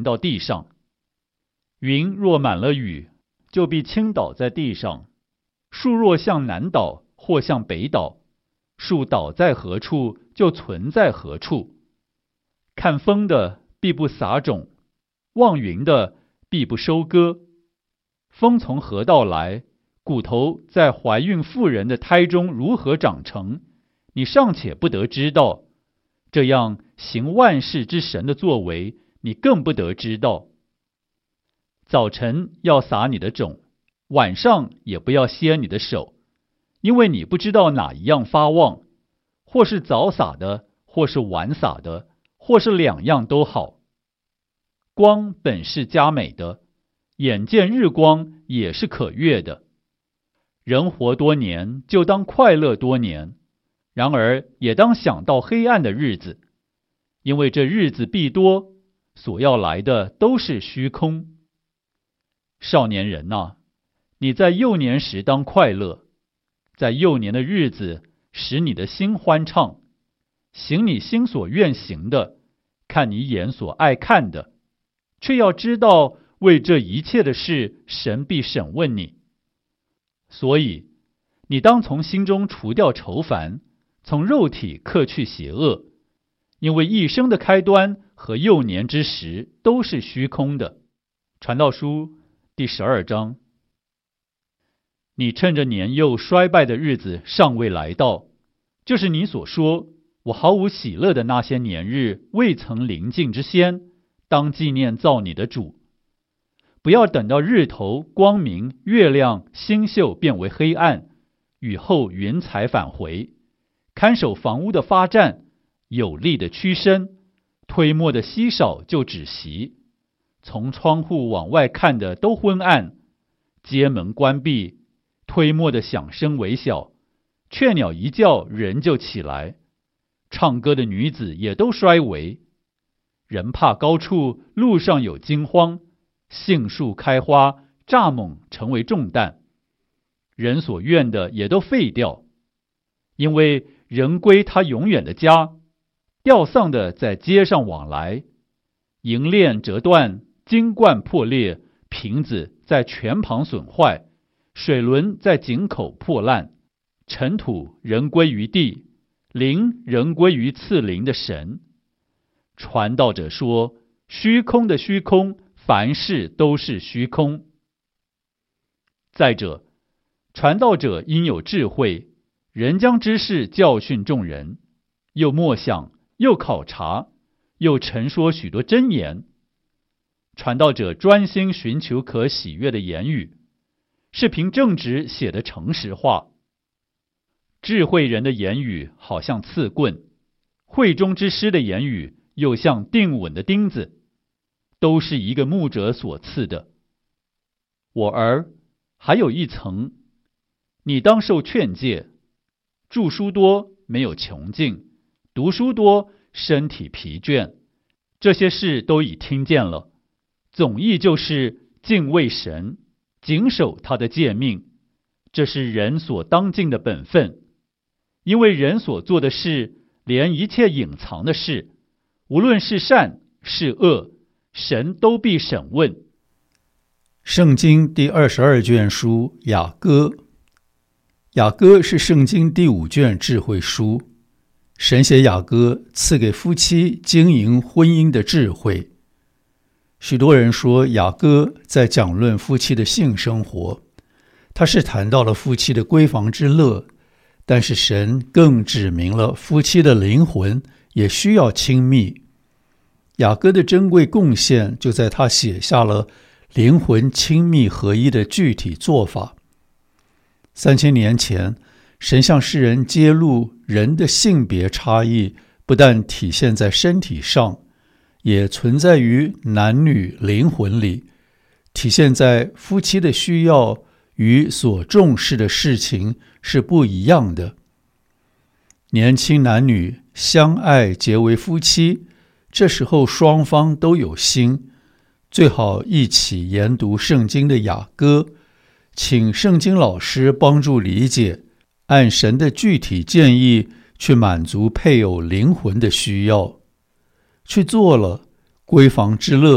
到地上。云若满了雨，就必倾倒在地上。树若向南倒，或向北倒，树倒在何处，就存在何处。看风的必不撒种，望云的必不收割。风从何道来？骨头在怀孕妇人的胎中如何长成，你尚且不得知道。这样行万事之神的作为，你更不得知道。早晨要撒你的种，晚上也不要歇你的手，因为你不知道哪一样发旺，或是早撒的，或是晚撒的，或是两样都好。光本是佳美的，眼见日光也是可悦的。人活多年，就当快乐多年，然而也当想到黑暗的日子，因为这日子必多，所要来的都是虚空。少年人啊，你在幼年时当快乐，在幼年的日子使你的心欢畅，行你心所愿行的，看你眼所爱看的，却要知道为这一切的事，神必审问你。所以你当从心中除掉愁烦，从肉体克去邪恶，因为一生的开端和幼年之时都是虚空的。传道书第12章。你趁着年幼衰败的日子尚未来到，就是你所说我毫无喜乐的那些年日未曾临近之先，当纪念造你的主。不要等到日头光明，月亮星宿变为黑暗，雨后云彩返回，看守房屋的发战，有力的屈身，推磨的稀少就止息，从窗户往外看的都昏暗，街门关闭，推磨的响声微小，雀鸟一叫人就起来，唱歌的女子也都衰微。人怕高处，路上有惊慌，杏树开花，蚱蜢成为重担，人所愿的也都废掉，因为人归他永远的家，吊丧的在街上往来，银链折断，金冠破裂，瓶子在泉旁损坏，水轮在井口破烂，尘土人归于地，灵人归于赐灵的神。传道者说，虚空的虚空，凡事都是虚空。再者，传道者应有智慧，人将知识教训众人，又默想，又考察，又陈说许多真言。传道者专心寻求可喜悦的言语，是凭正直写的诚实话。智慧人的言语好像刺棍，会中之师的言语又像定稳的钉子，都是一个牧者所赐的。我儿，还有一层，你当受劝诫。著书多没有穷尽，读书多身体疲倦，这些事都已听见了。总意就是敬畏神，谨守他的诫命，这是人所当尽的本分。因为人所做的事，连一切隐藏的事，无论是善是恶，神都必审问。 圣经第22卷书雅歌。雅歌是圣经第5卷智慧书，神写雅歌赐给夫妻经营婚姻的智慧。许多人说雅歌在讲论夫妻的性生活，他是谈到了夫妻的闺房之乐，但是神更指明了夫妻的灵魂也需要亲密。雅歌的珍贵贡献就在他写下了灵魂亲密合一的具体做法。3000年前，神向世人揭露人的性别差异不但体现在身体上，也存在于男女灵魂里，体现在夫妻的需要与所重视的事情是不一样的。年轻男女相爱结为夫妻，这时候双方都有心，最好一起研读圣经的雅歌，请圣经老师帮助理解，按神的具体建议去满足配偶灵魂的需要。去做了，闺房之乐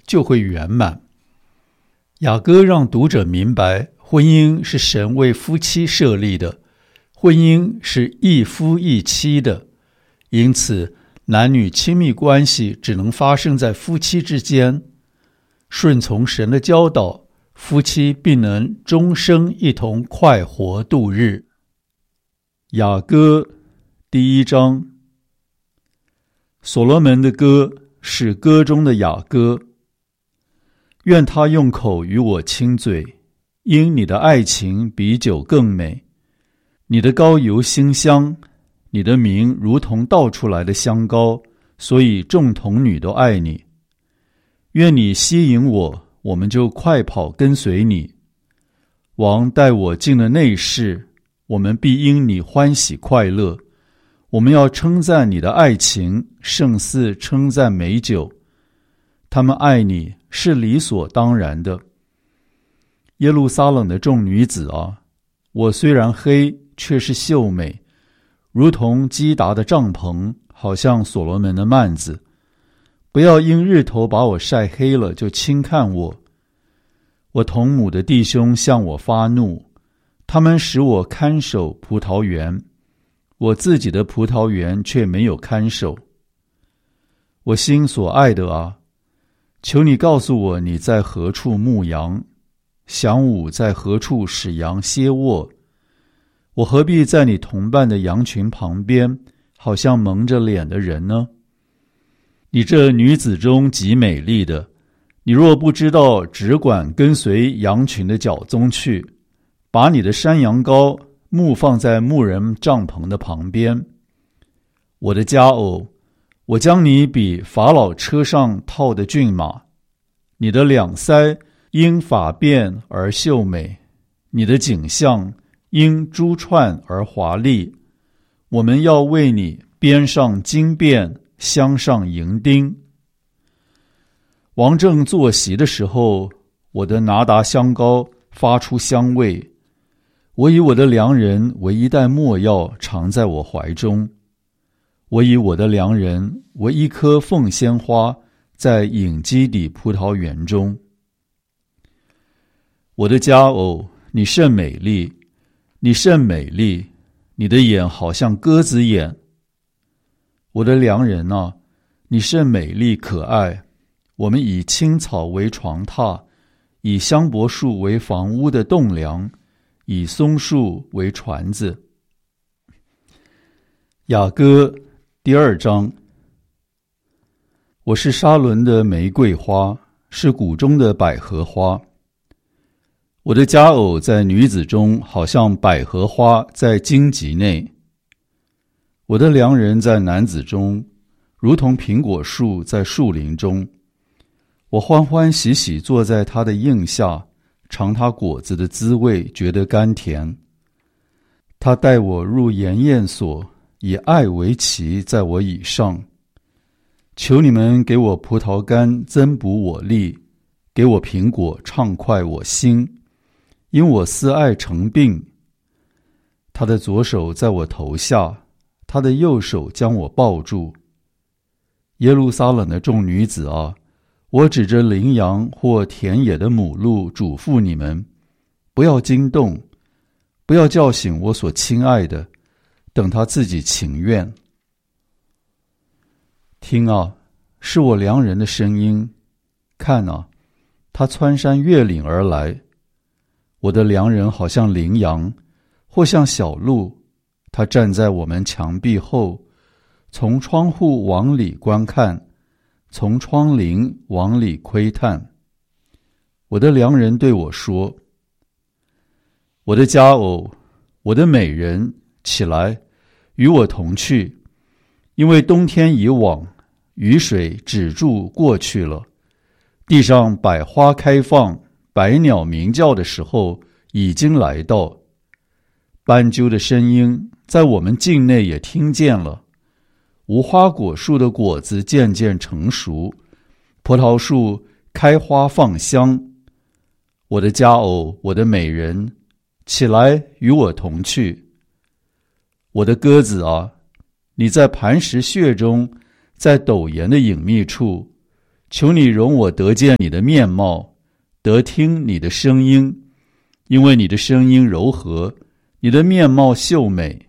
就会圆满。雅歌让读者明白，婚姻是神为夫妻设立的，婚姻是一夫一妻的，因此男女亲密关系只能发生在夫妻之间。顺从神的教导，夫妻必能终生一同快活度日。雅歌第1章。所罗门的歌是歌中的雅歌。愿他用口与我亲嘴，因你的爱情比酒更美。你的膏油馨香，你的名如同倒出来的香膏，所以众童女都爱你。愿你吸引我，我们就快跑跟随你。王带我进了内室，我们必因你欢喜快乐。我们要称赞你的爱情，胜似称赞美酒。他们爱你是理所当然的。耶路撒冷的众女子啊，我虽然黑，却是秀美，如同基达的帐篷，好像所罗门的幔子。不要因日头把我晒黑了就轻看我。我同母的弟兄向我发怒，他们使我看守葡萄园，我自己的葡萄园却没有看守。我心所爱的啊，求你告诉我你在何处牧羊，晌午在何处使羊歇卧。我何必在你同伴的羊群旁边，好像蒙着脸的人呢？你这女子中极美丽的，你若不知道只管跟随羊群的脚踪去，把你的山羊羔牧放在牧人帐篷的旁边。我的佳偶，我将你比法老车上套的骏马，你的两腮因发辫而秀美，你的颈项因珠串而华丽。我们要为你编上金辫，镶上银钉。王正坐席的时候，我的拿达香膏发出香味。我以我的良人为一袋没药藏在我怀中。我以我的良人为一颗凤仙花在隐基底葡萄园中。我的佳偶，你甚美丽，你甚美丽，你的眼好像鸽子眼。我的良人啊，你甚美丽可爱。我们以青草为床榻，以香柏树为房屋的栋梁，以松树为船子。雅歌第2章。我是沙伦的玫瑰花，是谷中的百合花。我的佳偶在女子中，好像百合花在荆棘内。我的良人在男子中，如同苹果树在树林中。我欢欢喜喜坐在他的荫下，尝他果子的滋味，觉得甘甜。他带我入筵宴所，以爱为旗在我以上。求你们给我葡萄干增补我力，给我苹果畅快我心，因我思爱成病。他的左手在我头下，他的右手将我抱住。耶路撒冷的众女子啊，我指着羚羊或田野的母鹿嘱咐你们，不要惊动，不要叫醒我所亲爱的，等他自己情愿。听啊，是我良人的声音，看啊，他蹿山越岭而来。我的良人好像羚羊，或像小鹿，他站在我们墙壁后，从窗户往里观看，从窗棂往里窥探。我的良人对我说，我的佳偶，我的美人，起来，与我同去，因为冬天已往，雨水止住过去了，地上百花开放，百鸟鸣叫的时候已经来到。斑鸠的声音在我们境内也听见了。无花果树的果子渐渐成熟，葡萄树开花放香。我的佳偶，我的美人，起来与我同去。我的鸽子啊，你在磐石穴中，在陡岩的隐秘处， 求你容我得见你的面貌，得听你的声音，因为你的声音柔和，你的面貌秀美。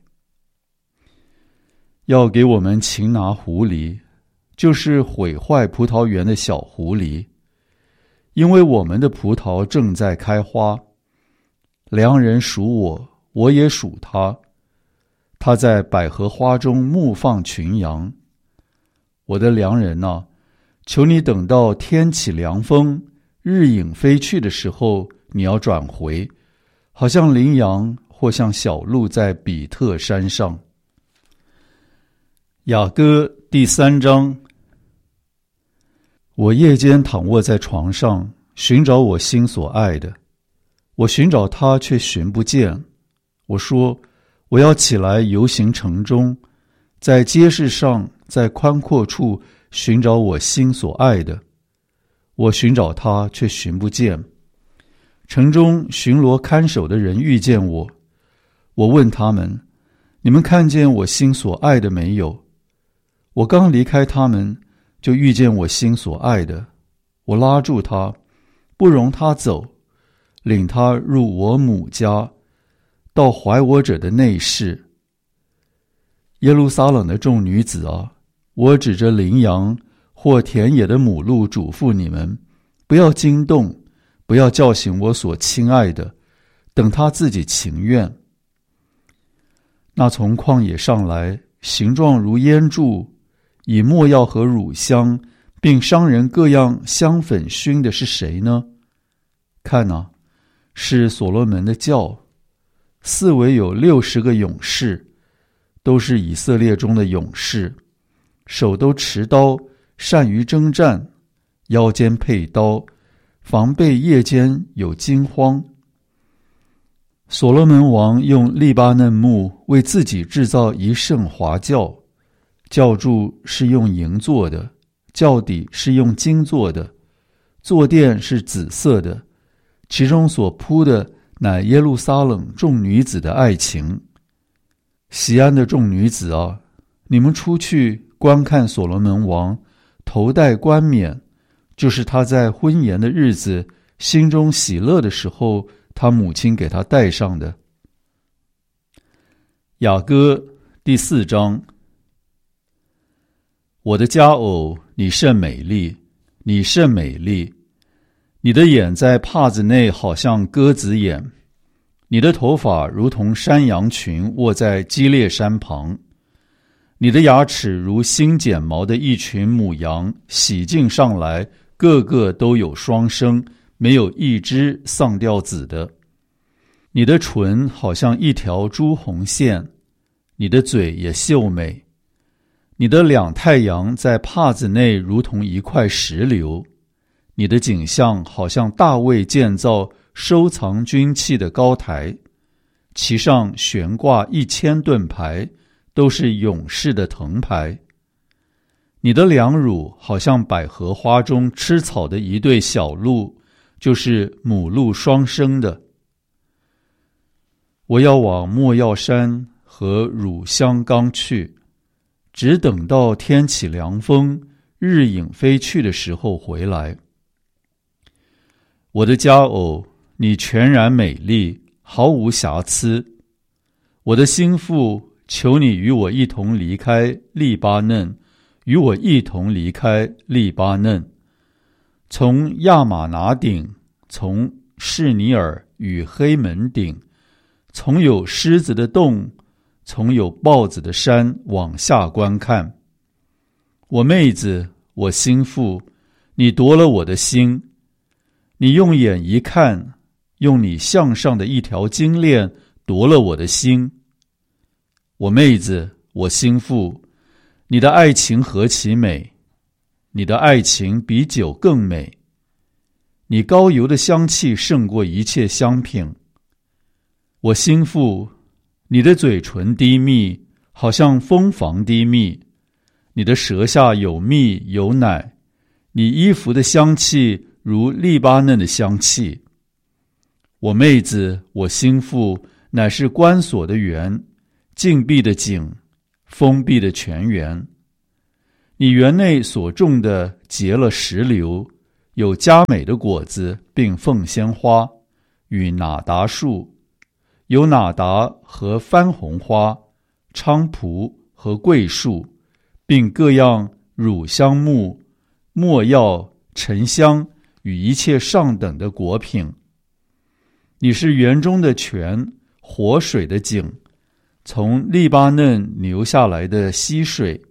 要给我们擒拿狐狸，就是毁坏葡萄园的小狐狸，因为我们的葡萄正在开花。良人属我，我也属他。他在百合花中牧放群羊。我的良人啊，求你等到天起凉风，日影飞去的时候，你要转回，好像羚羊或像小鹿在比特山上。雅歌第3章。我夜间躺卧在床上，寻找我心所爱的。我寻找他，却寻不见。我说，我要起来游行城中，在街市上，在宽阔处寻找我心所爱的。我寻找他，却寻不见。城中巡逻看守的人遇见我，我问他们：你们看见我心所爱的没有？我刚离开他们，就遇见我心所爱的。我拉住他，不容他走，领他入我母家，到怀我者的内室。耶路撒冷的众女子啊，我指着羚羊或田野的母鹿嘱咐你们，不要惊动，不要叫醒我所亲爱的，等他自己情愿。那从旷野上来，形状如烟柱，以没药和乳香，并商人各样香粉熏的是谁呢？看啊，是所罗门的轿，四围有60个勇士，都是以色列中的勇士，手都持刀，善于征战，腰间佩刀，防备夜间有惊慌。所罗门王用利巴嫩木为自己制造一乘华轿，轿柱是用银做的，轿底是用金做的，坐垫是紫色的，其中所铺的乃耶路撒冷众女子的爱情。西安的众女子啊，你们出去观看所罗门王头戴冠冕，就是他在婚宴的日子心中喜乐的时候，他母亲给他戴上的。雅歌第4章。我的佳偶，你甚美丽，你甚美丽，你的眼在帕子内好像鸽子眼，你的头发如同山羊群卧在基列山旁，你的牙齿如新剪毛的一群母羊，洗净上来，个个都有双生，没有一只丧掉子的。你的唇好像一条朱红线，你的嘴也秀美，你的两太阳在帕子内如同一块石榴，你的景象好像大卫建造收藏军器的高台，其上悬挂1000盾牌，都是勇士的藤牌。你的两乳好像百合花中吃草的一对小鹿，就是母鹿双生的。我要往没药山和乳香冈去，只等到天起凉风，日影飞去的时候回来。我的佳偶，你全然美丽，毫无瑕疵。我的心腹，求你与我一同离开利巴嫩，与我一同离开利巴嫩，从亚玛拿顶，从士尼尔与黑门顶，从有狮子的洞，从有豹子的山往下观看。我妹子，我心腹，你夺了我的心，你用眼一看，用你项上的一条金链夺了我的心。我妹子，我心腹，你的爱情何其美，你的爱情比酒更美，你膏油的香气胜过一切香品。我心腹，你的嘴唇低密，好像蜂房低密，你的舌下有蜜有奶，你衣服的香气如利巴嫩的香气。我妹子，我心腹，乃是关锁的园，禁闭的井，封闭的泉源。 你园内所种的结了石榴，有佳美的果子，并凤仙花，与哪达树，有哪达和番红花、菖蒲和桂树，并各样乳香木、没药、沉香与一切上等的果品。你是园中的泉，活水的井，从利巴嫩流下来的溪水。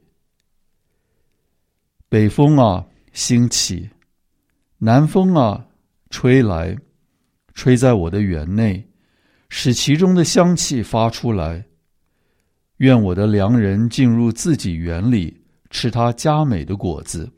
北风啊，兴起；南风啊，吹来，吹在我的园内，使其中的香气发出来。愿我的良人进入自己园里，吃他佳美的果子。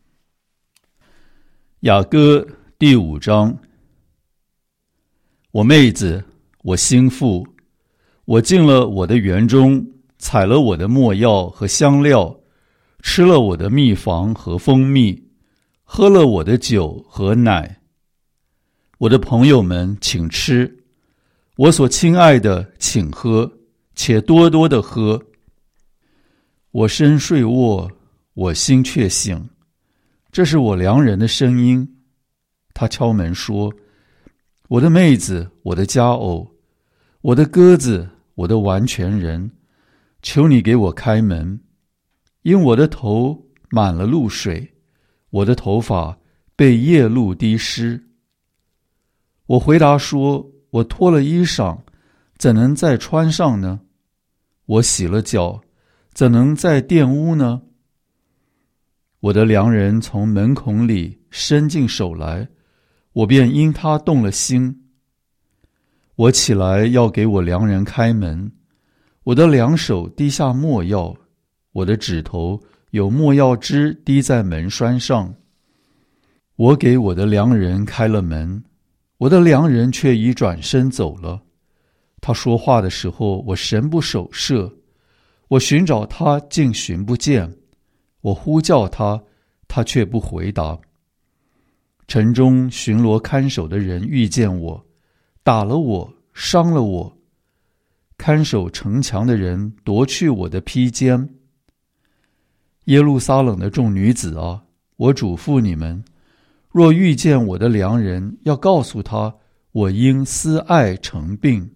雅歌第5章。我妹子，我心腹，我进了我的园中，采了我的没药和香料，吃了我的蜜房和蜂蜜，喝了我的酒和奶。我的朋友们，请吃，我所亲爱的，请喝，且多多的喝。我身睡卧，我心却醒，这是我良人的声音。他敲门说：我的妹子，我的佳偶，我的鸽子，我的完全人，求你给我开门，因我的头满了露水，我的头发被夜露滴湿。我回答说：我脱了衣裳，怎能再穿上呢？我洗了脚，怎能再玷污呢？我的良人从门孔里伸进手来，我便因他动了心。我起来要给我良人开门，我的两手滴下没药，我的指头有没药汁滴在门栓上。我给我的良人开了门，我的良人却已转身走了。他说话的时候，我神不守舍，我寻找他，竟寻不见；我呼叫他，他却不回答。城中巡逻看守的人遇见我，打了我，伤了我。看守城墙的人夺去我的披肩。耶路撒冷的众女子啊，我嘱咐你们，若遇见我的良人，要告诉他，我因思爱成病。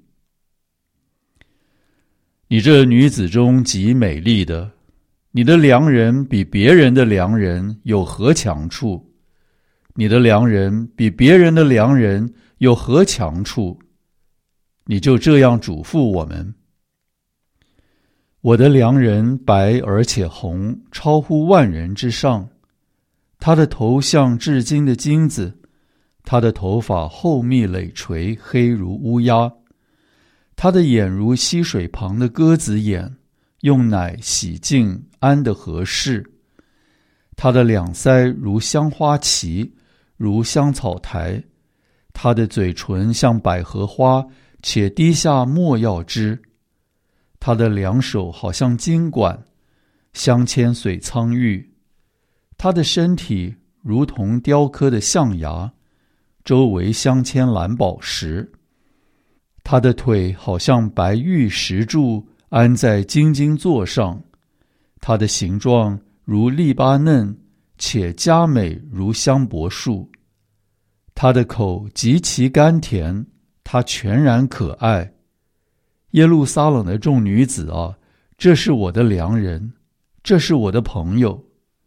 你这女子中极美丽的，你的良人比别人的良人有何强处？你的良人比别人的良人有何强处？你就这样嘱咐我们。我的良人白而且红，超乎万人之上。他的头像至金的金子，他的头发厚密累垂，黑如乌鸦。他的眼如溪水旁的鸽子眼，用奶洗净，安得合适。他的两腮如香花旗，如香草台。他的嘴唇像百合花，且滴下没药汁。他的两手好像金管，镶嵌水苍玉。他的身体如同雕刻的象牙，周围镶嵌蓝宝石。他的腿好像白玉石柱，安在金金座上。他的形状如利巴嫩，且佳美如香柏树。他的口极其甘甜，他全然可爱。耶路撒冷的众女子啊，这是我的良人，这是我的朋友。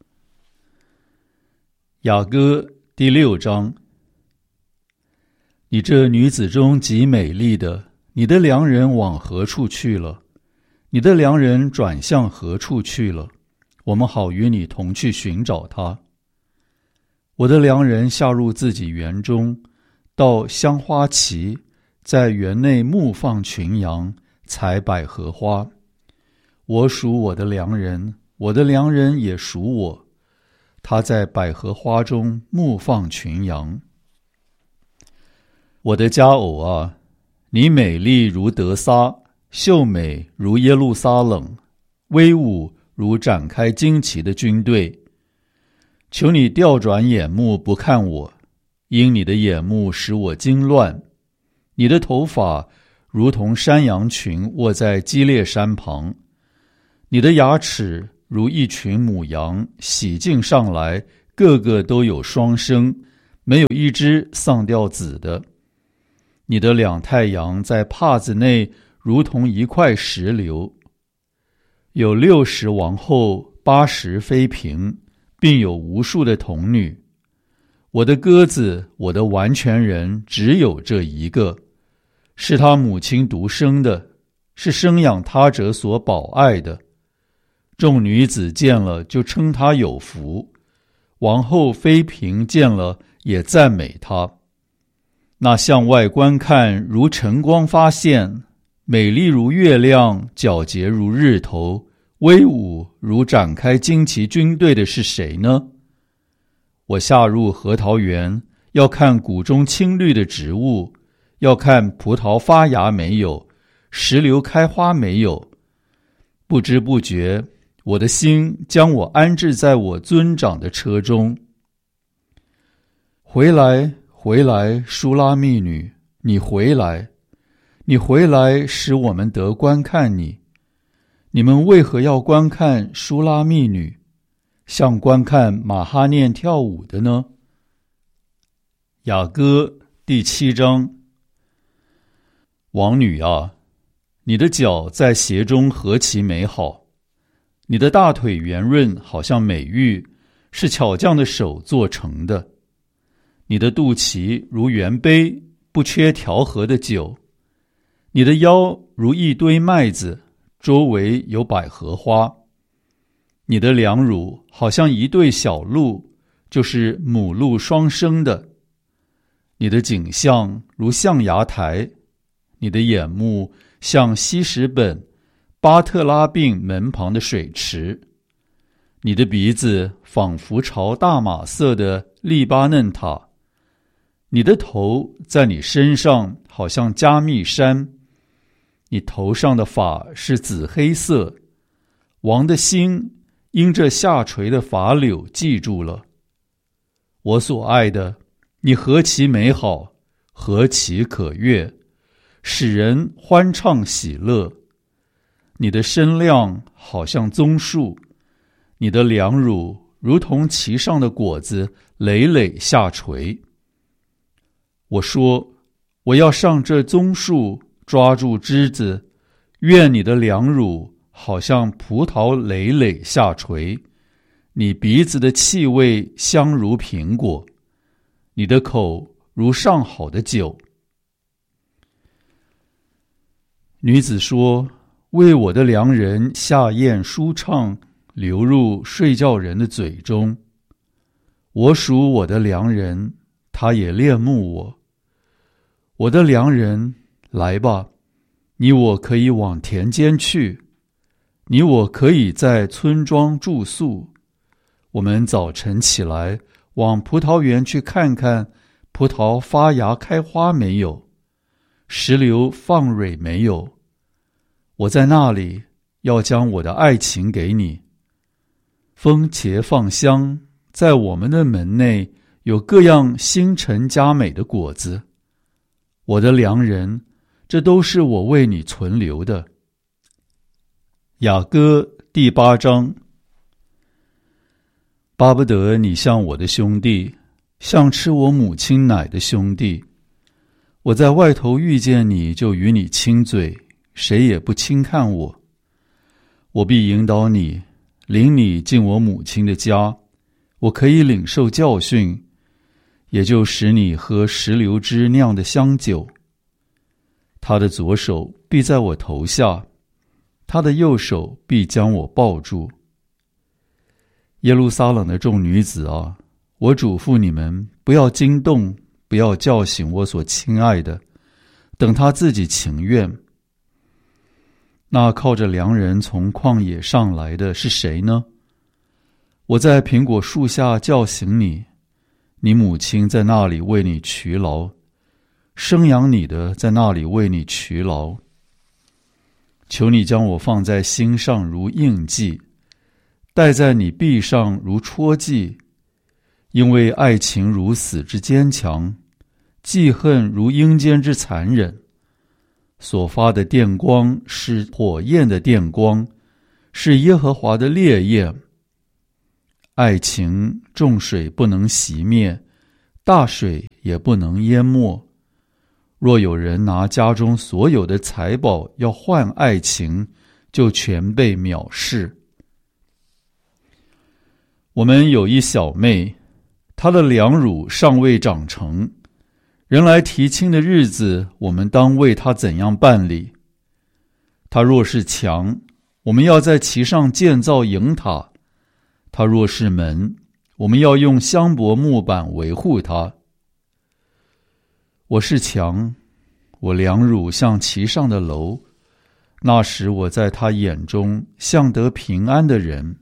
雅歌第6章。你这女子中极美丽的，你的良人往何处去了？你的良人转向何处去了？我们好与你同去寻找他。我的良人下入自己园中，到香花旗，在园内牧放群羊，采百合花。我属我的良人，我的良人也属我。他在百合花中牧放群羊。我的佳偶啊，你美丽如得撒，秀美如耶路撒冷，威武如展开旌旗的军队。求你调转眼目不看我，因你的眼目使我惊乱。你的头发如同山羊群卧在基列山旁，你的牙齿如一群母羊洗净上来，个个都有双生，没有一只丧掉子的。你的两太阳在帕子内如同一块石榴，有60王后，80妃嫔，并有无数的童女。我的鸽子，我的完全人，只有这一个，是他母亲独生的，是生养他者所保爱的。众女子见了就称他有福，王后妃嫔见了也赞美他。那向外观看如晨光发现，美丽如月亮，皎洁如日头，威武如展开旌旗军队的是谁呢？我下入核桃园，要看谷中青绿的植物，要看葡萄发芽没有，石榴开花没有。不知不觉，我的心将我安置在我尊长的车中。回来，回来，舒拉密女，你回来，你回来，使我们得观看你。你们为何要观看舒拉密女，像观看马哈念跳舞的呢？雅歌第7章。王女啊，你的脚在鞋中何其美好，你的大腿圆润，好像美玉，是巧匠的手做成的。你的肚脐如圆杯，不缺调和的酒。你的腰如一堆麦子，周围有百合花。你的两乳好像一对小鹿，就是母鹿双生的。你的颈项如象牙台，你的眼目像西什本巴特拉并门旁的水池。你的鼻子仿佛朝大马色的利巴嫩塔。你的头在你身上好像加密山，你头上的发是紫黑色。王的心因这下垂的发柳记住了。我所爱的，你何其美好，何其可悦，使人欢畅喜乐。你的身量好像棕树，你的两乳如同其上的果子累累下垂。我说，我要上这棕树，抓住枝子，愿你的两乳好像葡萄累累下垂，你鼻子的气味香如苹果，你的口如上好的酒。女子说，为我的良人下咽舒畅，流入睡觉人的嘴中。我属我的良人，他也恋慕我。我的良人，来吧，你我可以往田间去，你我可以在村庄住宿。我们早晨起来，往葡萄园去看看，葡萄发芽开花没有，石榴放蕊没有。我在那里要将我的爱情给你。风茄放香，在我们的门内有各样新陈佳美的果子。我的良人，这都是我为你存留的。雅歌第8章。巴不得你像我的兄弟，像吃我母亲奶的兄弟。我在外头遇见你，就与你亲嘴，谁也不轻看我。我必引导你，领你进我母亲的家，我可以领受教训，也就使你喝石榴汁酿的香酒。他的左手必在我头下，他的右手必将我抱住。耶路撒冷的众女子啊，我嘱咐你们，不要惊动，不要叫醒我所亲爱的，等他自己情愿。那靠着良人从旷野上来的是谁呢？我在苹果树下叫醒你，你母亲在那里为你劬劳，生养你的在那里为你劬劳。求你将我放在心上如印记，戴在你臂上如戳记，因为爱情如死之坚强，记恨如阴间之残忍。所发的电光是火焰的电光， 是耶和华的烈焰。爱情众水不能熄灭，大水也不能淹没。若有人拿家中所有的财宝要换爱情，就全被藐视。我们有一小妹，她的两乳尚未长成，人来提亲的日子，我们当为她怎样办理？她若是墙，我们要在其上建造营塔；她若是门，我们要用香柏木板维护它。我是墙，我两乳像其上的楼，那时我在他眼中像得平安的人。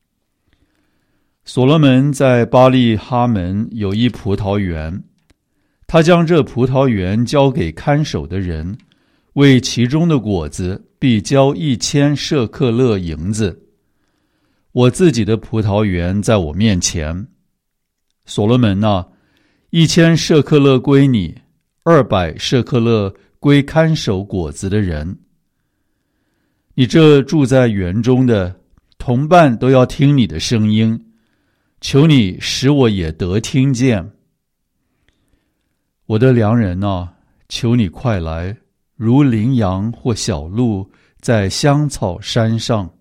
所罗门在巴利哈门有一葡萄园，他将这葡萄园交给看守的人，为其中的果子必交1000舍客勒银子。我自己的葡萄园在我面前。所罗门啊，1000舍客勒归你，200舍客勒归看守果子的人。你这住在园中的同伴都要听你的声音，求你使我也得听见。我的良人啊，求你快来，如羚羊或小鹿在香草山上。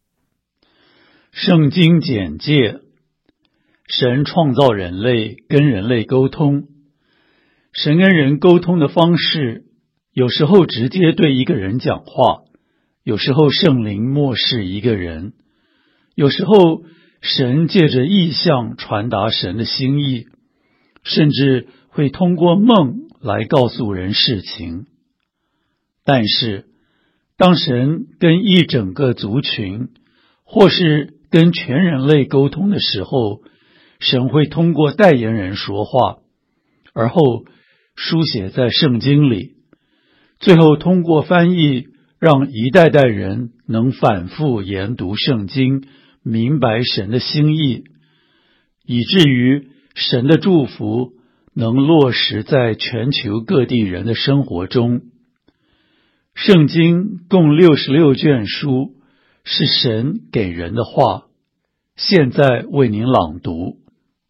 圣经简介：神创造人类，跟人类沟通。神跟人沟通的方式，有时候直接对一个人讲话，有时候圣灵默示一个人，有时候神借着异象传达神的心意，甚至会通过梦来告诉人事情。但是，当神跟一整个族群，或是跟全人类沟通的时候，神会通过代言人说话，而后书写在圣经里，最后通过翻译，让一代代人能反复研读圣经，明白神的心意，以至于神的祝福能落实在全球各地人的生活中。圣经共66卷书，是神给人的话，现在为您朗读。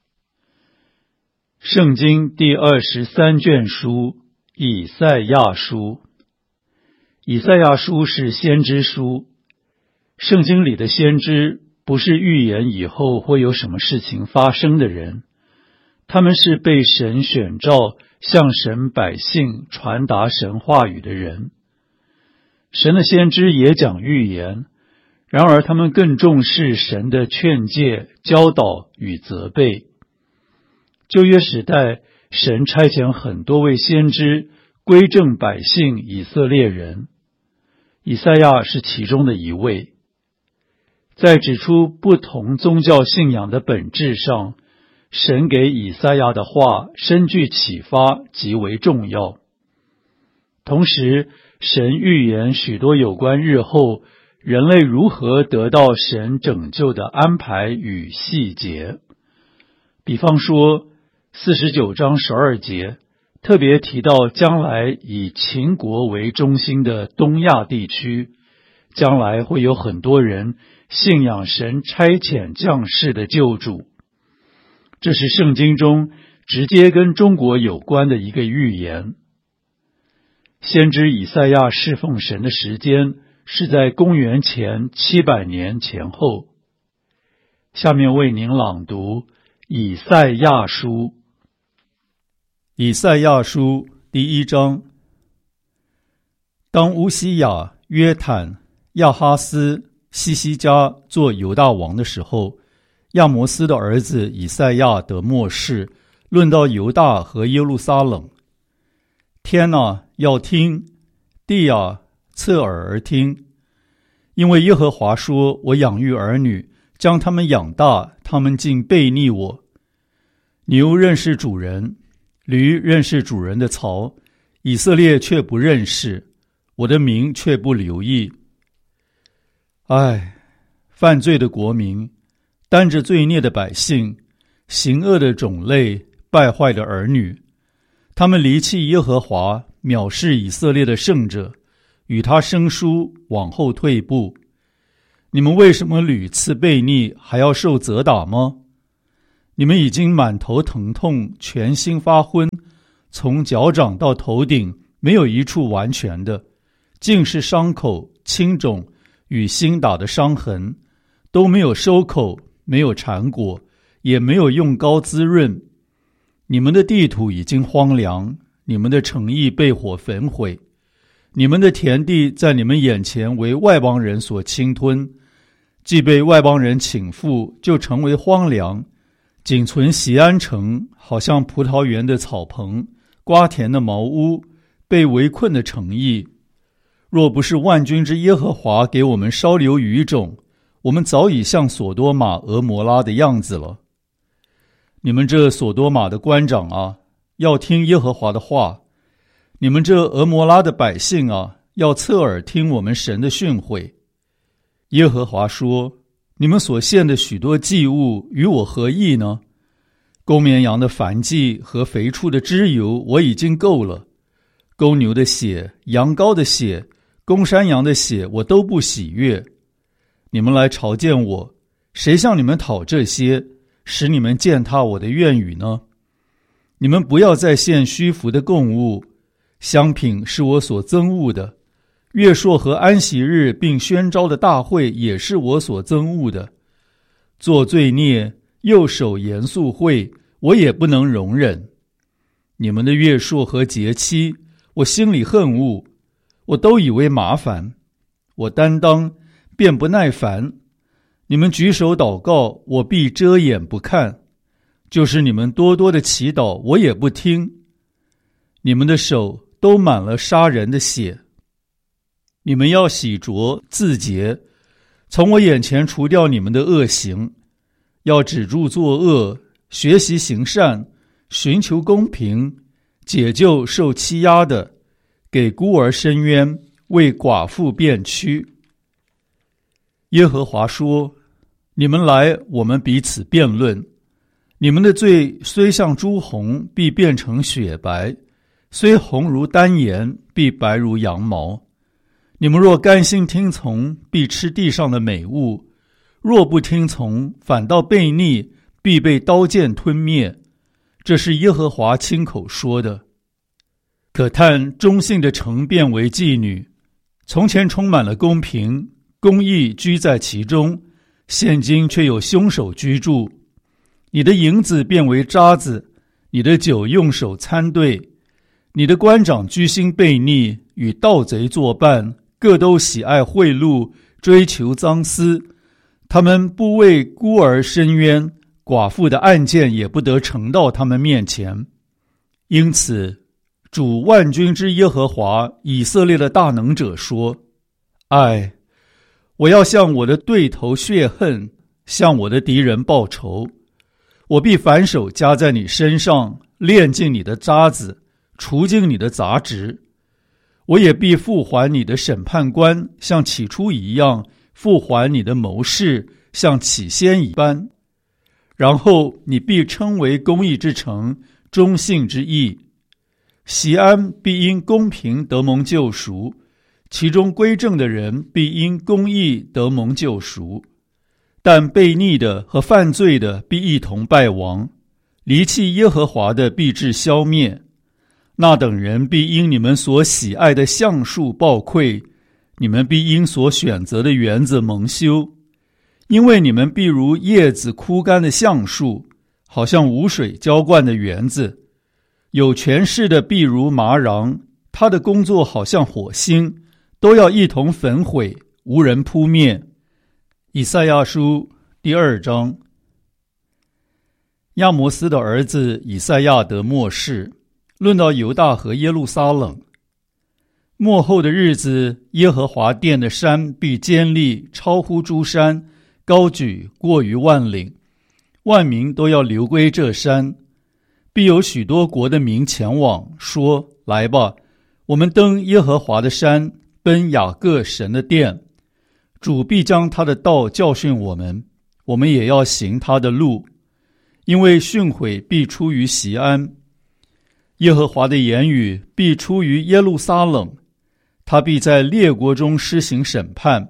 圣经第23卷书，以赛亚书。以赛亚书是先知书，圣经里的先知不是预言以后会有什么事情发生的人，他们是被神选召向神百姓传达神话语的人。神的先知也讲预言，然而他们更重视神的劝诫、教导与责备。旧约时代，神差遣很多位先知归正百姓以色列人，以赛亚是其中的一位。在指出不同宗教信仰的本质上，神给以赛亚的话深具启发，极为重要。同时，神预言许多有关日后人类如何得到神拯救的安排与细节。比方说49章12节特别提到将来以秦国为中心的东亚地区，将来会有很多人信仰神差遣降世的救主。这是圣经中直接跟中国有关的一个预言。先知以赛亚侍奉神的时间是在公元前700年前后。下面为您朗读以赛亚书。 以赛亚书第1章。当乌西雅、约坦、亚哈斯、西西家做犹大王的时候，亚摩斯的儿子以赛亚得默示，论到犹大和耶路撒冷。天啊，要听；地啊，侧耳而听。因为耶和华说，我养育儿女，将他们养大，他们竟背逆我。牛认识主人，驴认识主人的槽，以色列却不认识，我的名却不留意。唉，犯罪的国民，担着罪孽的百姓，行恶的种类，败坏的儿女，他们离弃耶和华，藐视以色列的圣者，与他生疏，往后退步。 你们为什么屡次悖逆，还要受责打吗？你们已经满头疼痛，全身发昏，从脚掌到头顶没有一处完全的，尽是伤口、青肿与新打的伤痕，都没有收口，没有缠裹，也没有用膏滋润。你们的地土已经荒凉，你们的城邑被火焚毁，你们的田地在你们眼前为外邦人所侵吞，既被外邦人倾覆，就成为荒凉，仅存锡安城，好像葡萄园的草棚，瓜田的茅屋，被围困的城邑。若不是万军之耶和华给我们稍留余种，我们早已像所多玛、俄摩拉的样子了。你们这所多玛的官长啊，要听耶和华的话；你们这俄摩拉的百姓啊，要侧耳听我们神的训诲。耶和华说：你们所献的许多祭物与我何异呢？公绵羊的燔祭和肥畜的脂油我已经够了，公牛的血、羊羔的血、公山羊的血我都不喜悦。你们来朝见我，谁向你们讨这些，使你们践踏我的愿语呢？你们不要再献虚浮的供物，香品是我所憎恶的，月朔和安息日并宣召的大会也是我所憎恶的。做罪孽又守严肃会，我也不能容忍。你们的月朔和节期，我心里恨恶，我都以为麻烦，我担当便不耐烦。你们举手祷告，我必遮掩不看；就是你们多多的祈祷，我也不听。你们的手都满了杀人的血。你们要洗濯自洁，从我眼前除掉你们的恶行，要止住作恶，学习行善，寻求公平，解救受欺压的，给孤儿伸冤，为寡妇辩屈。耶和华说：你们来，我们彼此辩论。你们的罪虽像朱红，必变成雪白；虽红如丹颜，必白如羊毛。你们若甘心听从，必吃地上的美物；若不听从，反倒悖逆，必被刀剑吞灭。这是耶和华亲口说的。可叹忠信的城变为妓女，从前充满了公平，公义居在其中，现今却有凶手居住。你的银子变为渣子，你的酒用手参对。你的官长居心悖逆，与盗贼作伴，各都喜爱贿赂，追求赃私。他们不为孤儿伸冤，寡妇的案件也不得呈到他们面前。因此主万军之耶和华以色列的大能者说：唉，我要向我的对头血恨，向我的敌人报仇。我必反手加在你身上，炼尽你的渣子，除尽你的杂质。我也必复还你的审判官，像起初一样，复还你的谋士，像起先一般。然后你必称为公义之城，忠信之义。锡安必因公平得蒙救赎，其中归正的人必因公义得蒙救赎。但悖逆的和犯罪的必一同败亡，离弃耶和华的必致消灭。那等人必因你们所喜爱的橡树暴溃，你们必因所选择的园子蒙羞。因为你们必如叶子枯干的橡树，好像无水浇灌的园子。有权势的必如麻瓤，他的工作好像火星，都要一同焚毁，无人扑灭。以赛亚书第2章。亚摩斯的儿子以赛亚得末世，论到犹大和耶路撒冷。末后的日子，耶和华殿的山必坚立，超乎诸山，高举过于万岭，万民都要流归这山。必有许多国的民前往，说：来吧，我们登耶和华的山，奔雅各神的殿。主必将他的道教训我们，我们也要行他的路，因为训诲必出于锡安，耶和华的言语必出于耶路撒冷。他必在列国中施行审判，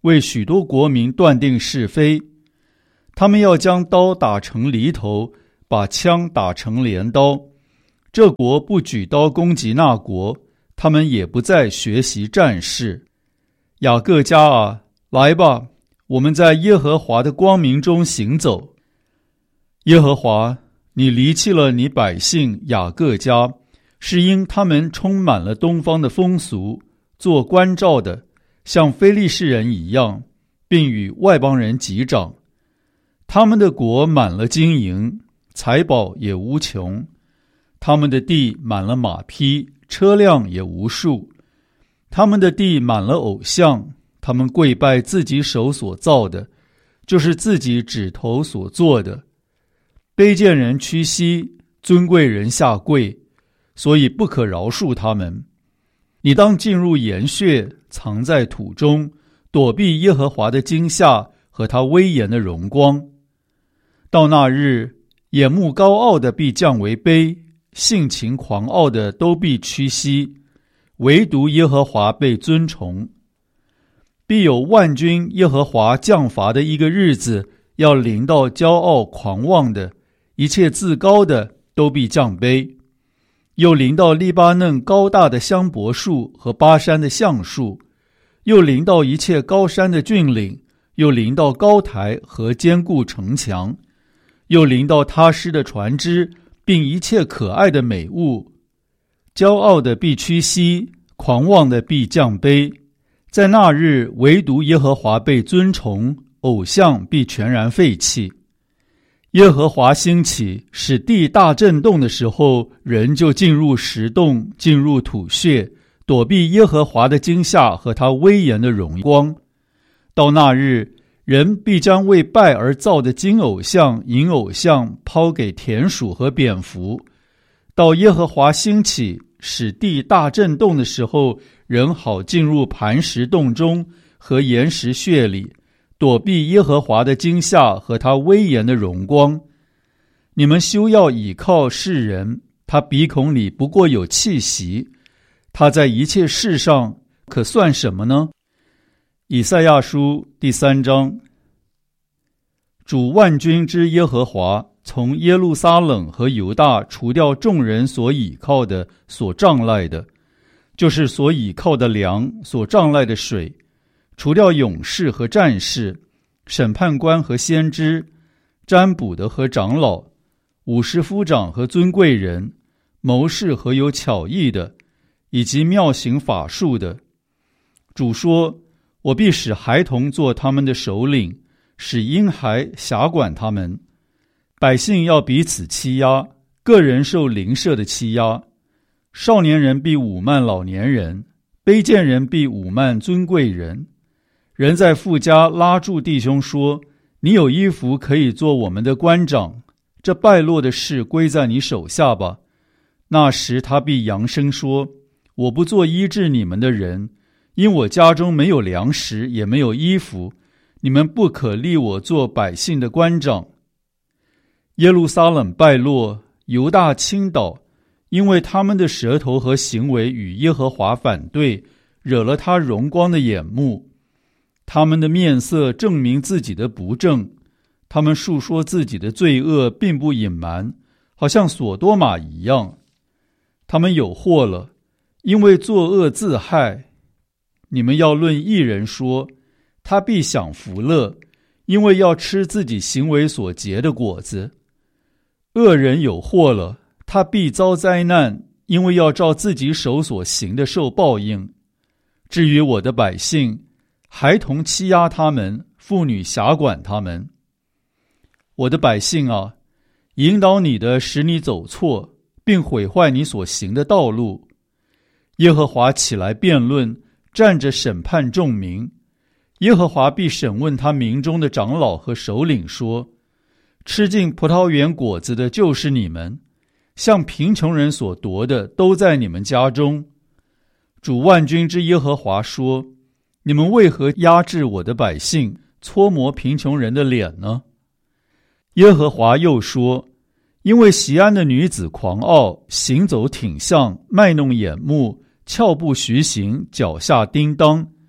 为许多国民断定是非。他们要将刀打成犁头，把枪打成镰刀。这国不举刀攻击那国，他们也不再学习战事。雅各家啊，来吧，我们在耶和华的光明中行走。耶和华，你离弃了你百姓雅各家，是因他们充满了东方的风俗，做关照的，像非利士人一样，并与外邦人击掌。他们的国满了金银，财宝也无穷。他们的地满了马匹，车辆也无数。他们的地满了偶像，他们跪拜自己手所造的，就是自己指头所做的。卑贱人屈膝，尊贵人下跪，所以不可饶恕他们。你当进入岩穴，藏在土中，躲避耶和华的惊吓和他威严的荣光。到那日，眼目高傲的必降为卑，性情狂傲的都必屈膝，唯独耶和华被尊崇。必有万军耶和华降罚的一个日子，要临到骄傲狂妄的，一切自高的都必降卑。又临到利巴嫩高大的香柏树和巴山的橡树，又临到一切高山的峻岭，又临到高台和坚固城墙，又临到他施的船只，并一切可爱的美物。骄傲的必屈膝，狂妄的必降卑。在那日，唯独耶和华被尊崇，偶像必全然废弃。耶和华兴起，使地大震动的时候，人就进入石洞，进入土穴，躲避耶和华的惊吓和他威严的荣光。到那日，人必将为拜而造的金偶像、银偶像抛给田鼠和蝙蝠。到耶和华兴起，使地大震动的时候，人好进入磐石洞中和岩石穴里，躲避耶和华的惊吓和他威严的荣光。你们休要倚靠世人，他鼻孔里不过有气息，他在一切事上可算什么呢？以赛亚书第3章。主万军之耶和华从耶路撒冷和犹大除掉众人所倚靠的、所仗赖的，就是所倚靠的粮、所仗赖的水，除掉勇士和战士、审判官和先知、占卜的和长老、武士夫长和尊贵人、谋士和有巧艺的，以及妙行法术的。主说，我必使孩童做他们的首领，使婴孩辖管他们。百姓要彼此欺压，个人受邻舍的欺压。少年人必侮慢老年人，卑贱人必侮慢尊贵人。人在父家拉住弟兄说，你有衣服可以做我们的官长，这败落的事归在你手下吧。那时他必扬声说，我不做医治你们的人，因我家中没有粮食，也没有衣服，你们不可立我做百姓的官长。耶路撒冷败落，犹大倾倒，因为他们的舌头和行为与耶和华反对，惹了他荣光的眼目。他们的面色证明自己的不正，他们述说自己的罪恶，并不隐瞒，好像所多玛一样。他们有祸了，因为作恶自害。你们要论义人说，他必享福乐，因为要吃自己行为所结的果子。恶人有祸了，他必遭灾难，因为要照自己手所行的受报应。至于我的百姓，孩童欺压他们，妇女辖管他们。我的百姓啊，引导你的使你走错，并毁坏你所行的道路。耶和华起来辩论，站着审判众民。耶和华必审问他民中的长老和首领说，吃尽葡萄园果子的就是你们，向贫穷人所夺的都在你们家中。主万军之耶和华说，你们为何压制我的百姓，搓磨贫穷人的脸呢？耶和华又说，因为锡安的女子狂傲，行走挺项，卖弄眼目，俏步徐行，脚下叮当，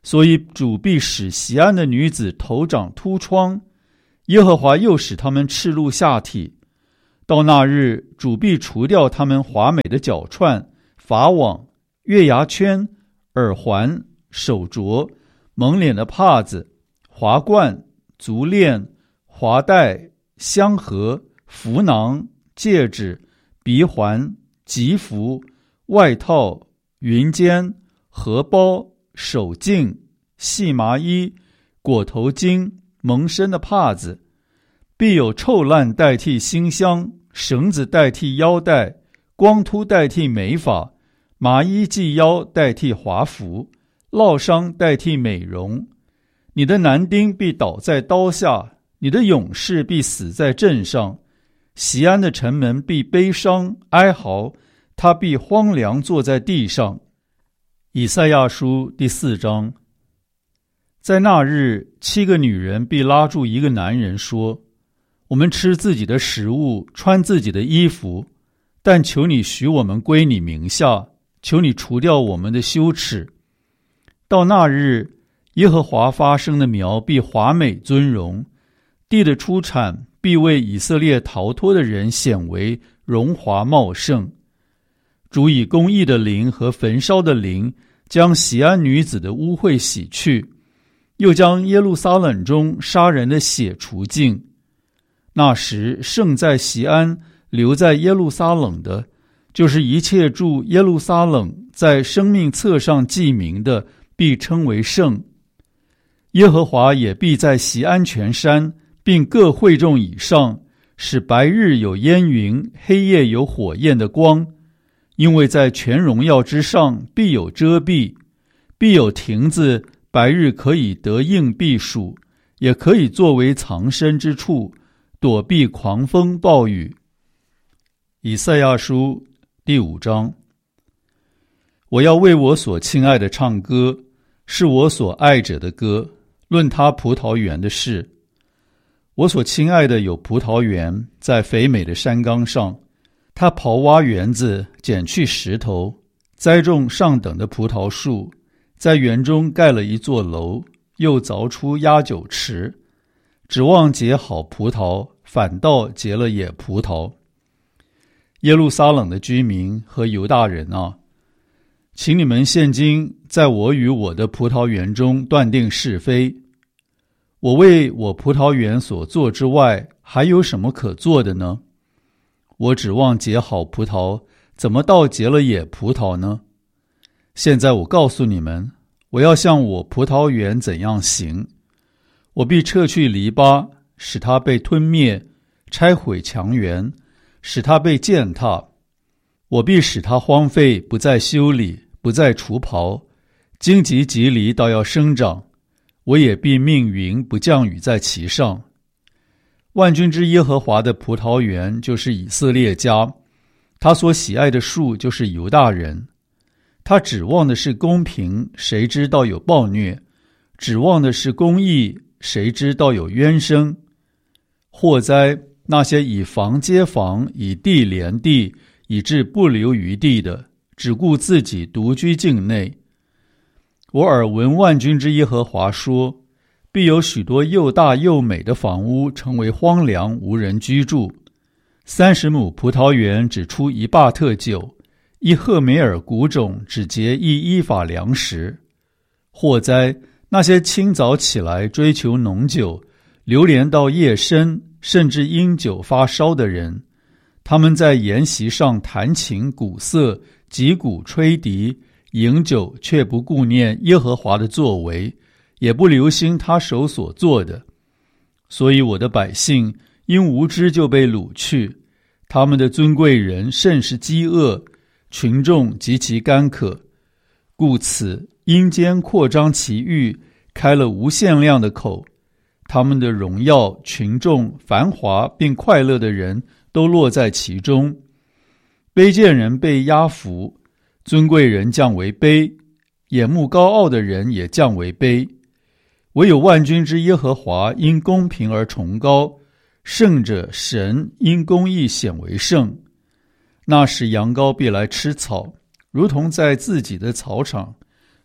所以主必使锡安的女子头长秃疮，耶和华又使他们赤露下体。到那日，主必除掉他们华美的脚串、法网、月牙圈、耳环、手镯、蒙脸的帕子、华冠、足链、华带、香盒、符囊、戒指、鼻环、吉服、外套、云肩、荷包、手镜、细麻衣、裹头巾、蒙身的帕子，必有臭烂代替馨香，绳子代替腰带，光秃代替美发，麻衣系腰代替华服，烙伤代替美容。你的男丁必倒在刀下，你的勇士必死在阵上。锡安的城门必悲伤哀嚎，他必荒凉坐在地上。以赛亚书第4章。在那日，7个女人必拉住一个男人说，我们吃自己的食物，穿自己的衣服，但求你许我们归你名下，求你除掉我们的羞耻。到那日，耶和华发生的苗必华美尊荣，地的出产必为以色列逃脱的人显为荣华茂盛。主以公义的灵和焚烧的灵，将锡安女子的污秽洗去，又将耶路撒冷中杀人的血除尽。那时，剩在锡安留在耶路撒冷的，就是一切住耶路撒冷在生命册上记名的，必称为圣。耶和华也必在锡安全山并各会众以上，使白日有烟云，黑夜有火焰的光。因为在全荣耀之上必有遮蔽，必有亭子，白日可以得应避暑，也可以作为藏身之处，躲避狂风暴雨。以赛亚书第5章。我要为我所亲爱的唱歌，是我所爱者的歌，论他葡萄园的事。我所亲爱的有葡萄园，在肥美的山冈上，他刨挖园子，捡去石头，栽种上等的葡萄树，在园中盖了一座楼，又凿出压酒池，指望结好葡萄，反倒结了野葡萄。耶路撒冷的居民和犹大人啊，请你们现今在我与我的葡萄园中断定是非。我为我葡萄园所做之外，还有什么可做的呢？我指望结好葡萄，怎么倒结了野葡萄呢？现在我告诉你们，我要向我葡萄园怎样行。我必撤去篱笆，使它被吞灭，拆毁墙垣，使它被践踏。我必使它荒废，不再修理，不再除刨，荆棘蒺藜倒要生长，我也必命云不降雨在其上。万军之耶和华的葡萄园就是以色列家，他所喜爱的树就是犹大人。他指望的是公平，谁知道有暴虐；指望的是公义，谁知道有冤声。祸哉，那些以房接房，以地连地，以致不留余地的，只顾自己独居境内。我耳闻万军之耶和华说，必有许多又大又美的房屋成为荒凉，无人居住。30亩葡萄园只出1巴特酒，1赫梅尔谷种只结1伊法粮食。祸哉，那些清早起来追求浓酒，流连到夜深，甚至因酒发烧的人，他们在筵席上弹琴鼓瑟，击鼓吹笛，饮酒，却不顾念耶和华的作为，也不留心他手所做的。所以我的百姓因无知就被掳去，他们的尊贵人甚是饥饿，群众极其干渴。故此阴间扩张其域，开了无限量的口，他们的荣耀、群众、繁华并快乐的人都落在其中。卑贱人被压服，尊贵人降为卑，眼目高傲的人也降为卑。唯有万军之耶和华因公平而崇高，圣者神因公义显为圣。那时羊羔必来吃草，如同在自己的草场；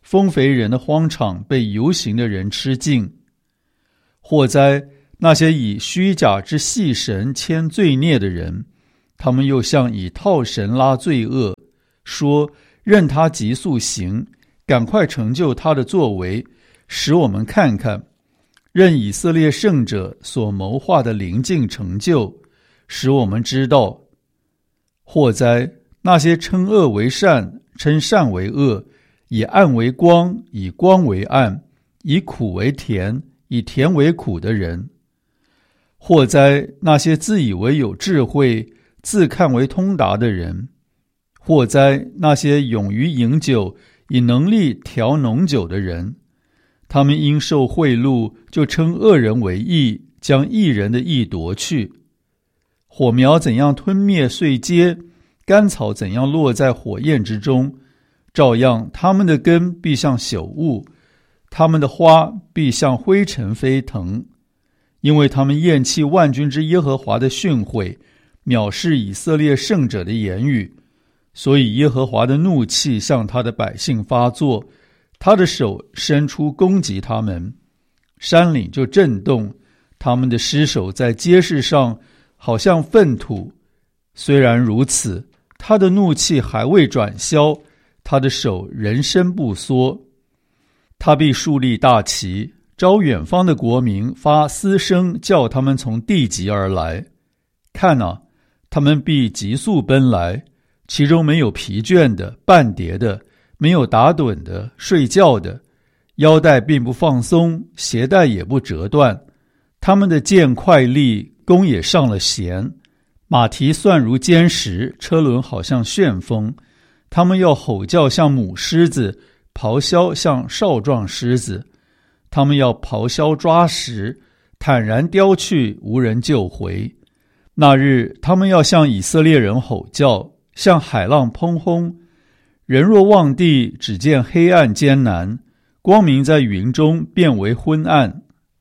丰肥人的荒场被游行的人吃尽。祸哉，那些以虚假之细绳牵罪孽的人，他们又像以套绳拉罪恶，说任他急速行，赶快成就他的作为，使我们看看。任以色列圣者所谋划的临近成就，使我们知道。祸哉，那些称恶为善，称善为恶，以暗为光，以光为暗，以苦为甜，以甜为苦的人。祸哉，那些自以为有智慧，自看为通达的人。祸哉，那些勇于饮酒，以能力调浓酒的人。他们因受贿赂，就称恶人为义，将义人的义夺去。火苗怎样吞灭碎秸，干草怎样落在火焰之中，照样他们的根必像朽物，他们的花必像灰尘飞腾。因为他们厌弃万军之耶和华的训诲，藐视以色列圣者的言语，所以耶和华的怒气向他的百姓发作，他的手伸出攻击他们，山岭就震动，他们的尸首在街市上好像粪土。虽然如此，他的怒气还未转消，他的手仍伸不缩。他必树立大旗，招远方的国民发嘶声，叫他们从地极而来。看啊，他们必急速奔来，其中没有疲倦的、半跌的，没有打盹的、睡觉的，腰带并不放松，鞋带也不折断。他们的剑快利，弓也上了弦，马蹄算如坚石，车轮好像旋风。他们要吼叫像母狮子，咆哮像少壮狮子。他们要咆哮抓食，坦然叼去，无人救回。那日他们要向以色列人吼叫，像海浪砰轰。人若望地，只见黑暗艰难，光明在云中变为昏暗。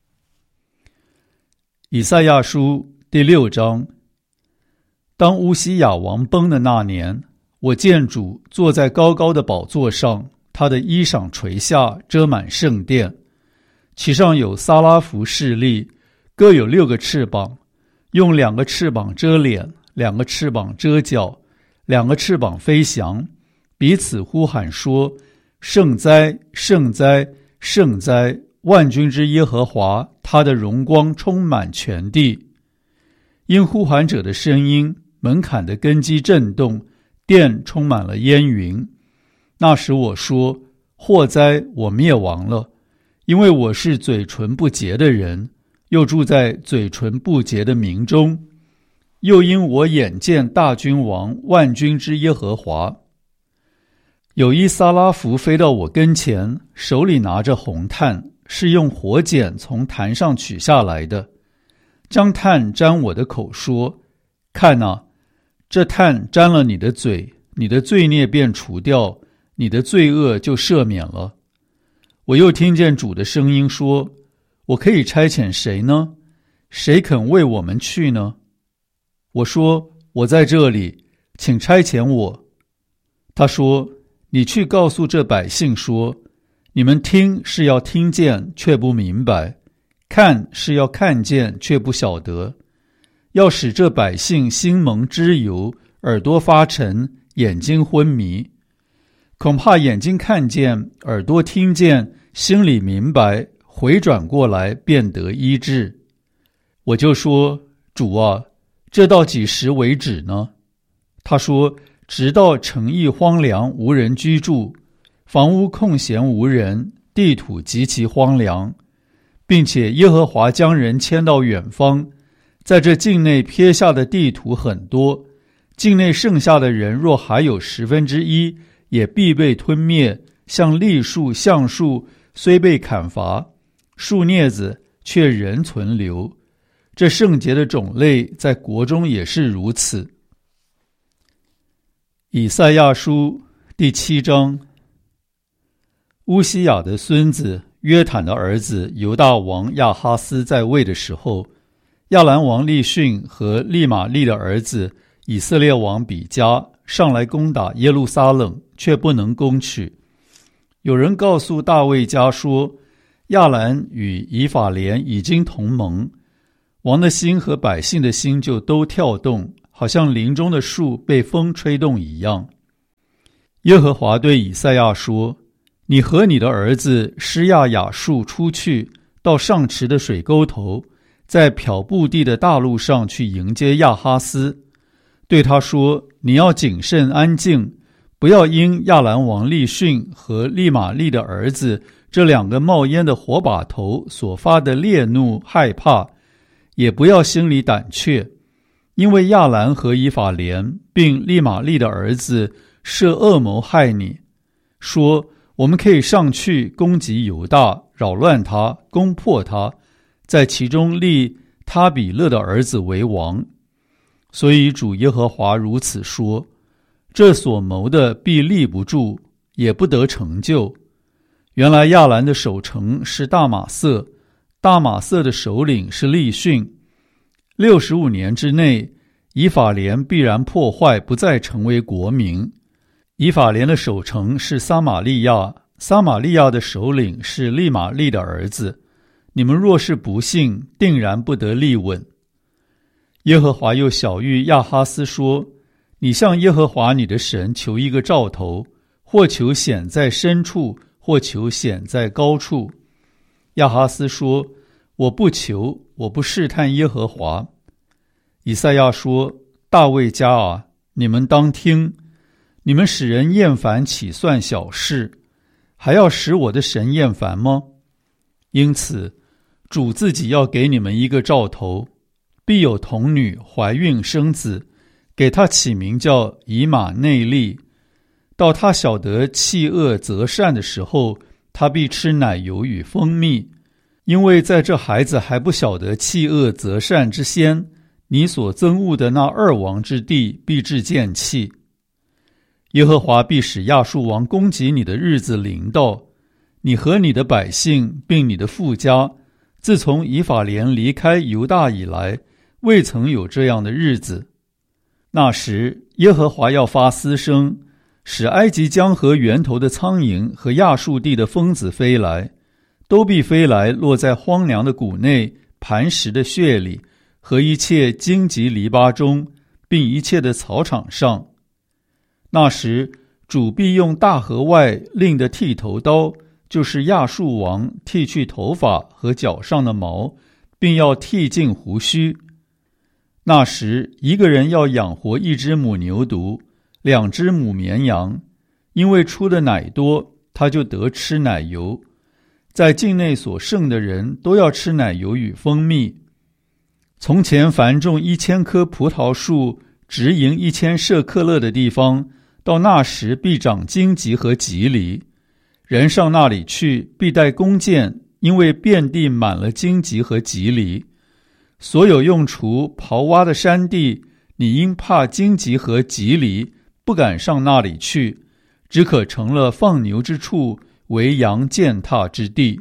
以赛亚书第6章。当乌西雅王崩的那年，我见主坐在高高的宝座上，他的衣裳垂下，遮满圣殿，其上有撒拉弗侍立，各有6个翅膀，用2个翅膀遮脸，2个翅膀遮脚，2个翅膀飞翔，彼此呼喊说：圣哉，圣哉，圣哉，万军之耶和华，他的荣光充满全地。因呼喊者的声音，门槛的根基震动，殿充满了烟云。那时我说：祸哉，我灭亡了，因为我是嘴唇不洁的人，又住在嘴唇不洁的民中。又因我眼见大君王，万军之耶和华。有一撒拉弗飞到我跟前，手里拿着红炭，是用火剪从坛上取下来的，将炭沾我的口，说：看啊，这炭沾了你的嘴，你的罪孽便除掉，你的罪恶就赦免了。我又听见主的声音说：我可以差遣谁呢？谁肯为我们去呢？我说：我在这里，请差遣我。他说：你去告诉这百姓说，你们听是要听见，却不明白；看是要看见，却不晓得。要使这百姓心蒙脂油，耳朵发沉，眼睛昏迷。恐怕眼睛看见，耳朵听见，心里明白，回转过来便得医治。我就说：主啊，这到几时为止呢？他说：直到城邑荒凉，无人居住，房屋空闲无人，地土极其荒凉，并且耶和华将人迁到远方，在这境内撇下的地土很多，境内剩下的人若还有1/10，也必被吞灭，像栗树、橡树虽被砍伐，树镊子却仍存留。这圣洁的种类在国中也是如此。以赛亚书第7章。乌西雅的孙子约坦的儿子犹大王亚哈斯在位的时候，亚兰王利逊和利玛利的儿子以色列王比加上来攻打耶路撒冷，却不能攻取。 有人告诉大卫家说，亚兰与以法莲已经同盟，王的心和百姓的心就都跳动，好像林中的树被风吹动一样。耶和华对以赛亚说，你和你的儿子施亚雅述出去，到上池的水沟头，在漂布地的大路上去迎接亚哈斯，对他说，你要谨慎安静，不要因亚兰王利逊和利玛利的儿子这两个冒烟的火把头所发的烈怒害怕，也不要心里胆怯，因为亚兰和以法莲并利玛利的儿子设恶谋害你，说我们可以上去攻击犹大，扰乱他，攻破他，在其中立他比勒的儿子为王。所以主耶和华如此说，这所谋的必立不住，也不得成就。原来亚兰的守城是大马色，大马色的首领是利逊。65年之内，以法莲必然破坏，不再成为国民。以法莲的守城是撒玛利亚，撒玛利亚的首领是利玛利的儿子。你们若是不信，定然不得立稳。耶和华又晓谕亚哈斯说，你向耶和华你的神求一个兆头，或求显在深处，或求显在高处。亚哈斯说，我不求，我不试探耶和华。以赛亚说，大卫家啊，你们当听，你们使人厌烦岂算小事，还要使我的神厌烦吗？因此主自己要给你们一个兆头，必有童女怀孕生子，给他起名叫以马内利。到他晓得弃恶择善的时候，他必吃奶油与蜂蜜，因为在这孩子还不晓得弃恶择善之先，你所憎恶的那二王之地必至见弃。耶和华必使亚述王攻击你的日子临到，你和你的百姓并你的父家，自从以法莲离开犹大以来，未曾有这样的日子。那时耶和华要发嘶声，使埃及江河源头的苍蝇和亚述地的蜂子飞来，都必飞来落在荒凉的谷内、磐石的穴里和一切荆棘篱笆中，并一切的草场上。那时主必用大河外另的剃头刀，就是亚述王剃去头发和脚上的毛，并要剃尽胡须。那时一个人要养活一只母牛犊，2只母绵羊，因为出的奶多，他就得吃奶油。在境内所剩的人都要吃奶油与蜂蜜。从前凡种1000棵葡萄树，直营1000舍克勒的地方，到那时必长荆棘和棘藜。人上那里去，必带弓箭，因为遍地满了荆棘和棘藜。所有用锄刨挖的山地，你因怕荆棘和棘藜，不敢上那里去，只可成了放牛之处，为羊践踏之地。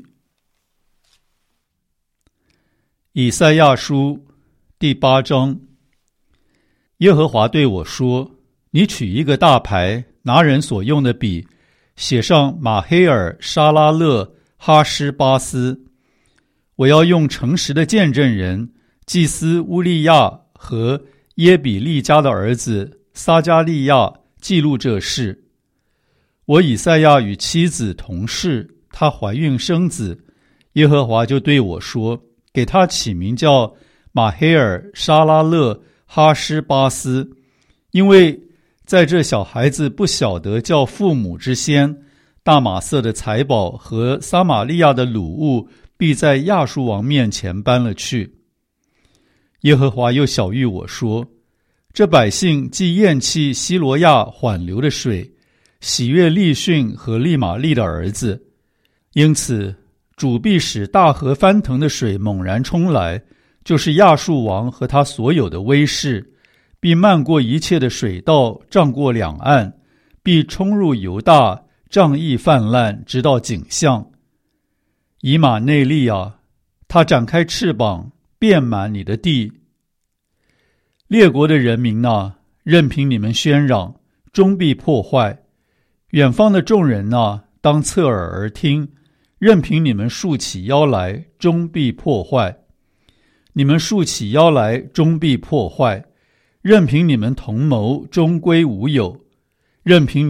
以赛亚书第8章。耶和华对我说，你取一个大牌，拿人所用的笔，写上马黑尔、沙拉勒、哈施巴斯。我要用诚实的见证人祭司乌利亚和耶比利家的儿子撒加利亚记录这事。我以赛亚与妻子同室，她怀孕生子，耶和华就对我说，给他起名叫马黑尔、沙拉勒、哈施巴斯，因为在这小孩子不晓得叫父母之先，大马色的财宝和撒玛利亚的掳物必在亚述王面前搬了去。耶和华又晓谕我说，这百姓既厌弃希罗亚缓流的水，喜悦利逊和利玛利的儿子，因此主必使大河翻腾的水猛然冲来，就是亚述王和他所有的威势，必漫过一切的水道，涨过两岸，必冲入犹大，瘴疫泛滥，直到颈项。以马内利啊，他展开翅膀，遍满你的地。列国的人民啊，任凭你们喧嚷，终必破坏。远方的众人啊， 当侧耳而听，任凭你们竖起腰来，终必破坏。你们竖起腰来，终必破坏；任凭你们同谋，终归无有；任凭